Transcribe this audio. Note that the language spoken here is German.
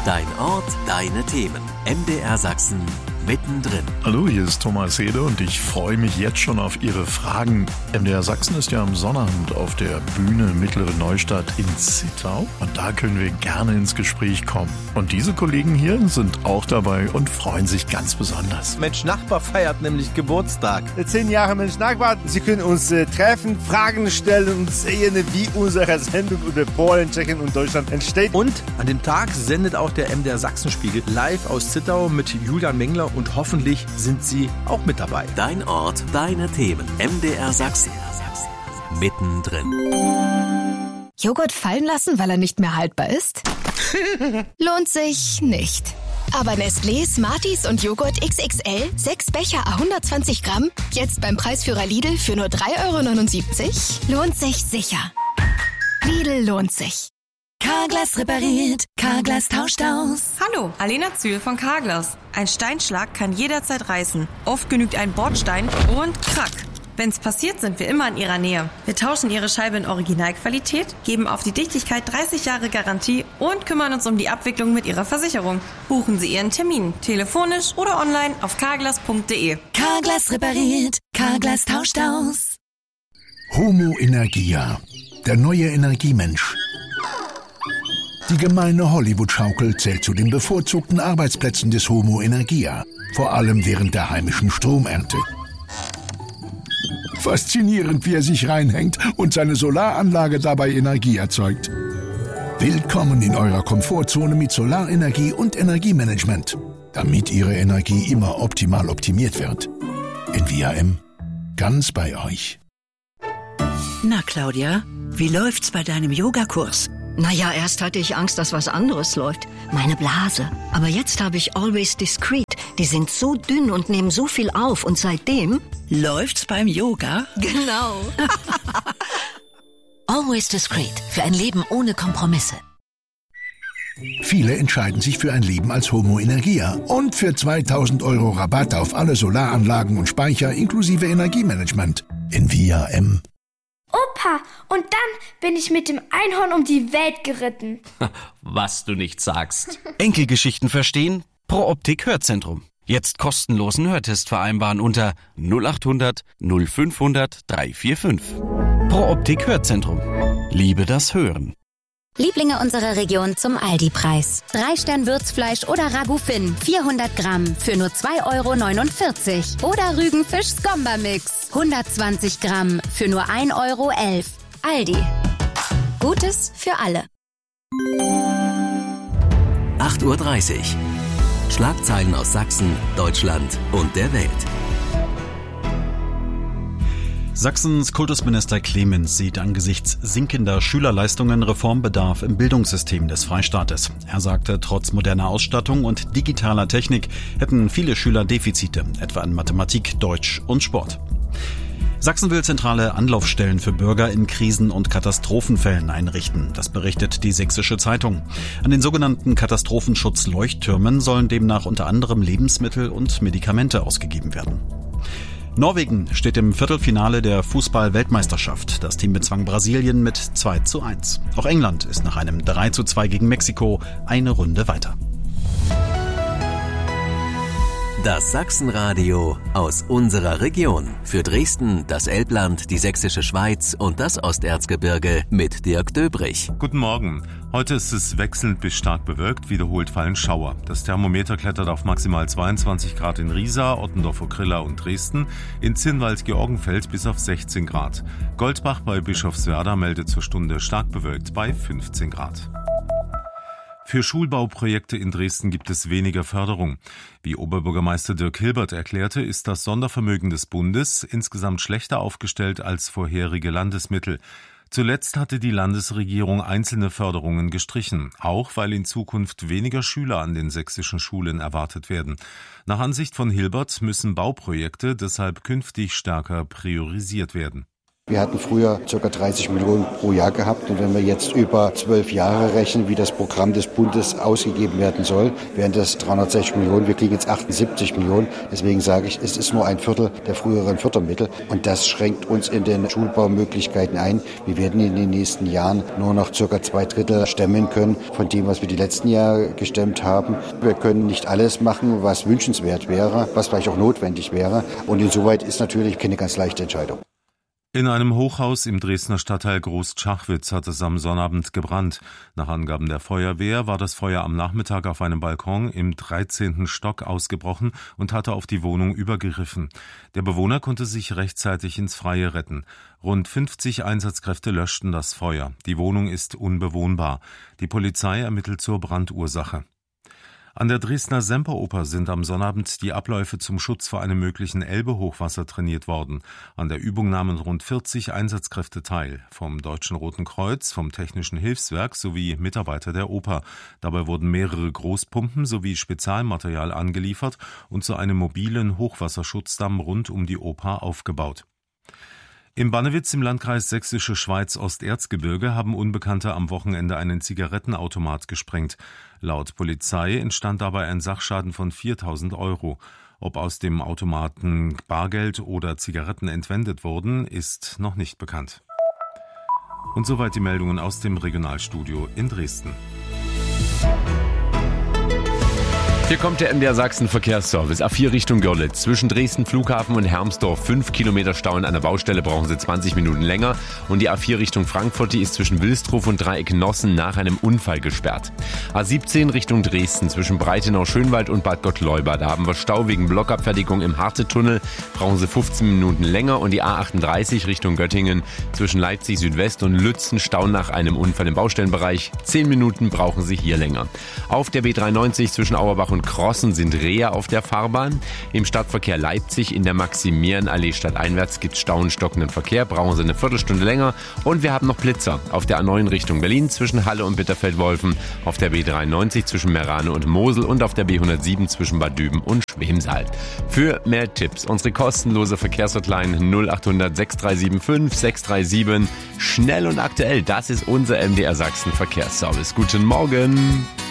Dein Ort, deine Themen. MDR Sachsen mittendrin. Hallo, hier ist Thomas Hede und ich freue mich jetzt schon auf Ihre Fragen. MDR Sachsen ist ja am Sonnabend auf der Bühne Mittlere Neustadt in Zittau und da können wir gerne ins Gespräch kommen. Und diese Kollegen hier sind auch dabei und freuen sich ganz besonders. Mensch Nachbar feiert nämlich Geburtstag. 10 Jahre Mensch Nachbar. Sie können uns treffen, Fragen stellen und sehen, wie unsere Sendung über Polen, Tschechien und Deutschland entsteht. Und an dem Tag sendet auch der MDR Sachsenspiegel live aus Zittau mit Julian Mengler und hoffentlich sind Sie auch mit dabei. Dein Ort, deine Themen. MDR Sachsen. Mittendrin. Joghurt fallen lassen, weil er nicht mehr haltbar ist? Lohnt sich nicht. Aber Nestlé, Smarties und Joghurt XXL, 6 Becher à 120 Gramm, jetzt beim Preisführer Lidl für nur 3,79 €? Lohnt sich sicher. Lidl lohnt sich. Carglass repariert, Carglass tauscht aus. Hallo, Alena Zühl von Carglass. Ein Steinschlag kann jederzeit reißen. Oft genügt ein Bordstein und krack. Wenn's passiert, sind wir immer in Ihrer Nähe. Wir tauschen Ihre Scheibe in Originalqualität, geben auf die Dichtigkeit 30 Jahre Garantie und kümmern uns um die Abwicklung mit Ihrer Versicherung. Buchen Sie Ihren Termin, telefonisch oder online auf carglass.de. Carglass repariert, Carglass tauscht aus. Homo Energia, der neue Energiemensch. Die gemeine Hollywood-Schaukel zählt zu den bevorzugten Arbeitsplätzen des Homo Energia, vor allem während der heimischen Stromernte. Faszinierend, wie er sich reinhängt und seine Solaranlage dabei Energie erzeugt. Willkommen in eurer Komfortzone mit Solarenergie und Energiemanagement, damit Ihre Energie immer optimal optimiert wird. Envia M, ganz bei euch. Na Claudia, wie läuft's bei deinem Yogakurs? Naja, erst hatte ich Angst, dass was anderes läuft. Meine Blase. Aber jetzt habe ich Always Discreet. Die sind so dünn und nehmen so viel auf. Und seitdem... Läuft's beim Yoga? Genau. Always Discreet. Für ein Leben ohne Kompromisse. Viele entscheiden sich für ein Leben als Homo Energia und für 2.000 € Rabatt auf alle Solaranlagen und Speicher inklusive Energiemanagement. Envia M. Opa, und dann bin ich mit dem Einhorn um die Welt geritten. Was du nicht sagst. Enkelgeschichten verstehen? Pro Optik Hörzentrum. Jetzt kostenlosen Hörtest vereinbaren unter 0800 0500 345. Pro Optik Hörzentrum. Liebe das Hören. Lieblinge unserer Region zum Aldi-Preis. 3-Stern-Würzfleisch oder Ragout Finn, 400 Gramm für nur 2,49 € Oder Rügenfisch Skomba-Mix, 120 Gramm für nur 1,11 €. Aldi. Gutes für alle. 8:30 Uhr. Schlagzeilen aus Sachsen, Deutschland und der Welt. Sachsens Kultusminister Clemens sieht angesichts sinkender Schülerleistungen Reformbedarf im Bildungssystem des Freistaates. Er sagte, trotz moderner Ausstattung und digitaler Technik hätten viele Schüler Defizite, etwa in Mathematik, Deutsch und Sport. Sachsen will zentrale Anlaufstellen für Bürger in Krisen- und Katastrophenfällen einrichten. Das berichtet die Sächsische Zeitung. An den sogenannten Katastrophenschutz-Leuchttürmen sollen demnach unter anderem Lebensmittel und Medikamente ausgegeben werden. Norwegen steht im Viertelfinale der Fußball-Weltmeisterschaft. Das Team bezwang Brasilien mit 2:1. Auch England ist nach einem 3:2 gegen Mexiko eine Runde weiter. Das Sachsenradio aus unserer Region. Für Dresden, das Elbland, die Sächsische Schweiz und das Osterzgebirge mit Dirk Döbrich. Guten Morgen. Heute ist es wechselnd bis stark bewölkt, wiederholt fallen Schauer. Das Thermometer klettert auf maximal 22 Grad in Riesa, Ottendorf-Okrilla und Dresden, in Zinnwald-Georgenfeld bis auf 16 Grad. Goldbach bei Bischofswerda meldet zur Stunde stark bewölkt bei 15 Grad. Für Schulbauprojekte in Dresden gibt es weniger Förderung. Wie Oberbürgermeister Dirk Hilbert erklärte, ist das Sondervermögen des Bundes insgesamt schlechter aufgestellt als vorherige Landesmittel. Zuletzt hatte die Landesregierung einzelne Förderungen gestrichen, auch weil in Zukunft weniger Schüler an den sächsischen Schulen erwartet werden. Nach Ansicht von Hilbert müssen Bauprojekte deshalb künftig stärker priorisiert werden. Wir hatten früher ca. 30 Millionen pro Jahr gehabt und wenn wir jetzt über 12 Jahre rechnen, wie das Programm des Bundes ausgegeben werden soll, wären das 360 Millionen. Wir kriegen jetzt 78 Millionen. Deswegen sage ich, es ist nur ein Viertel der früheren Fördermittel und das schränkt uns in den Schulbaumöglichkeiten ein. Wir werden in den nächsten Jahren nur noch ca. 2/3 stemmen können von dem, was wir die letzten Jahre gestemmt haben. Wir können nicht alles machen, was wünschenswert wäre, was vielleicht auch notwendig wäre und insoweit ist natürlich keine ganz leichte Entscheidung. In einem Hochhaus im Dresdner Stadtteil Groß-Tschachwitz hat es am Sonnabend gebrannt. Nach Angaben der Feuerwehr war das Feuer am Nachmittag auf einem Balkon im 13. Stock ausgebrochen und hatte auf die Wohnung übergriffen. Der Bewohner konnte sich rechtzeitig ins Freie retten. Rund 50 Einsatzkräfte löschten das Feuer. Die Wohnung ist unbewohnbar. Die Polizei ermittelt zur Brandursache. An der Dresdner Semperoper sind am Sonnabend die Abläufe zum Schutz vor einem möglichen Elbe-Hochwasser trainiert worden. An der Übung nahmen rund 40 Einsatzkräfte teil, vom Deutschen Roten Kreuz, vom Technischen Hilfswerk sowie Mitarbeiter der Oper. Dabei wurden mehrere Großpumpen sowie Spezialmaterial angeliefert und zu einem mobilen Hochwasserschutzdamm rund um die Oper aufgebaut. Im Bannewitz im Landkreis Sächsische Schweiz Osterzgebirge haben Unbekannte am Wochenende einen Zigarettenautomat gesprengt. Laut Polizei entstand dabei ein Sachschaden von 4.000 €. Ob aus dem Automaten Bargeld oder Zigaretten entwendet wurden, ist noch nicht bekannt. Und soweit die Meldungen aus dem Regionalstudio in Dresden. Hier kommt der MDR Sachsen Verkehrsservice. A4 Richtung Görlitz. Zwischen Dresden Flughafen und Hermsdorf 5 Kilometer Stau an einer Baustelle, brauchen Sie 20 Minuten länger. Und die A4 Richtung Frankfurt, die ist zwischen Wilsdruf und Dreieck Nossen nach einem Unfall gesperrt. A17 Richtung Dresden zwischen Breitenau-Schönwald und Bad Gottleuba. Da haben wir Stau wegen Blockabfertigung im Hartetunnel, brauchen Sie 15 Minuten länger. Und die A38 Richtung Göttingen zwischen Leipzig Südwest und Lützen Stau nach einem Unfall im Baustellenbereich. 10 Minuten brauchen Sie hier länger. Auf der B93 zwischen Auerbach und Crossen sind Reher auf der Fahrbahn. Im Stadtverkehr Leipzig in der Maximilianallee stadteinwärts gibt es Stau und stockenden Verkehr, brauchen Sie eine Viertelstunde länger. Und wir haben noch Blitzer auf der A9 Richtung Berlin zwischen Halle und Bitterfeld-Wolfen, auf der B93 zwischen Merane und Mosel und auf der B107 zwischen Bad Düben und Schwemsal. Für mehr Tipps unsere kostenlose Verkehrshotline 0800 6375 637. Schnell und aktuell, das ist unser MDR Sachsen Verkehrsservice. Guten Morgen!